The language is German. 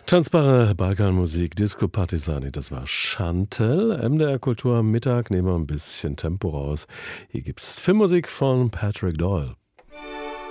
Tanzbare Balkanmusik, Disco Partisani, das war Chantel. MDR Kultur am Mittag, nehmen wir ein bisschen Tempo raus. Hier gibt's Filmmusik von Patrick Doyle.